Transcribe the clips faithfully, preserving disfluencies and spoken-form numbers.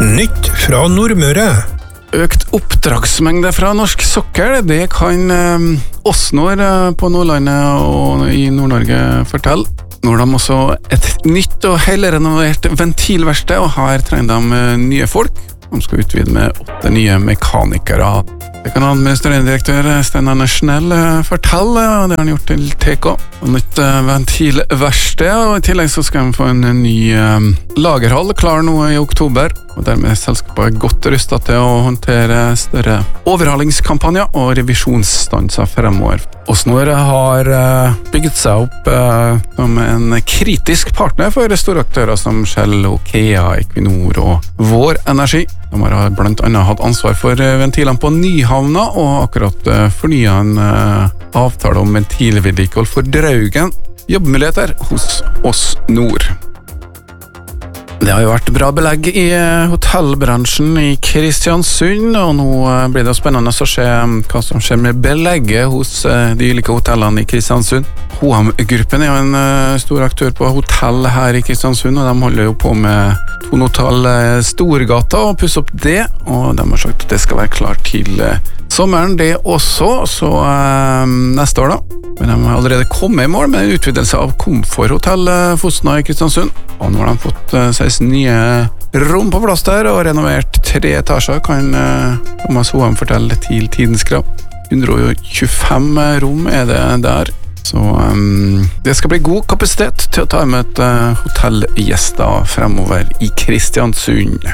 Nytt fra Nordmøre. Økt oppdragsmengde fra norsk sokkel, det kan eh, Åsnor eh, på Nordlandet og i Nord-Norge fortelle. Nå har de også et nytt og helrenovert ventilverksted, og her trenger de eh, nye folk. De skal utvide med åtte nye mekanikere. Det kan administrerende direktør Stein Arne Schnell fortelle, og det har han gjort til T K. Og nytt uh, ventilverksted, og i tillegg så skal de få en ny uh, lagerhall klar nå i oktober, og dermed er selskapet godt rustet til å håndtere større overhalingskampanjer og revisjonsstanser fremover. Åsnor har uh, bygget seg opp uh, som en kritisk partner for store aktører som Shell, Okea, Equinor og Vår Energi. De har blant annet hatt ansvar for ventilene på Nyhavna, og akkurat uh, fornyet en uh, avtale om ventilvedlikehold for Draugen. Jobbmuligheter hos Åsnor. Det har jo vært bra belegg i hotellbransjen i Kristiansund, og nå blir det spennende å se hva som skjer med belegget hos de ulike hotellene i Kristiansund. H og M-gruppen er jo en stor aktør på hotell her i Kristiansund, og de holder jo på med Thon Hotell Storgata og pusser opp det, og de har sagt at det skal være klart til sommeren det også, så eh, neste år da. Men de har allerede kommet i mål med en utvidelse av Komforthotell Fosna i Kristiansund, og nå har de fått eh, seksten nye rom på plass der, og renovert tre etasjer, kan eh, Thomas H og M fortelle til Tidens Krav. hundre og tjuefem rom er det der, så um, det skal bli god kapasitet til å ta imot uh, hotellgjester fremover i Kristiansund.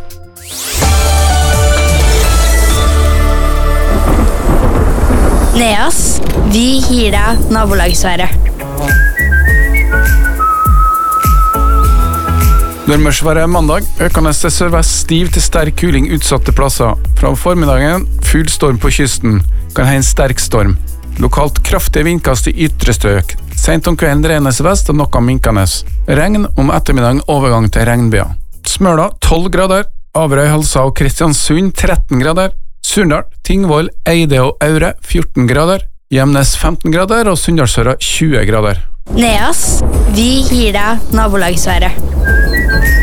Neas, vi gir deg nabolagsværet. Nordmørsværet mandag, økende til sørvest stiv til sterk kuling utsatte plasser. Fra formiddagen, full storm på kysten, kan ha en sterk storm. Lokalt kraftige vindkast i ytre strøk. Sent om kvelden regnes vest og noe minkende. Regn om ettermiddagen overgang til regnbyer. Smøla tolv grader, Averøy, Halsa og Kristiansund tretten grader. Surndal, Tingvoll, Eide og Aure fjorten grader. Gjemnes femten grader og Sunndalsøra tjue grader. Neas, vi gir deg nabolagsværet.